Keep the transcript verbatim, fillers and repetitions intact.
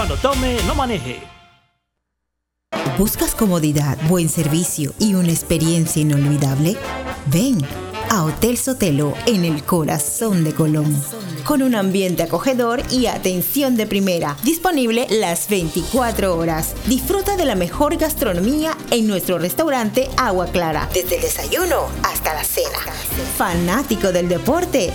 Cuando tome, no maneje. ¿Buscas comodidad, buen servicio y una experiencia inolvidable? Ven a Hotel Sotelo en el corazón de Colón, con un ambiente acogedor y atención de primera, disponible las veinticuatro horas. Disfruta de la mejor gastronomía en nuestro restaurante Agua Clara, desde el desayuno hasta la cena. Fanático del deporte,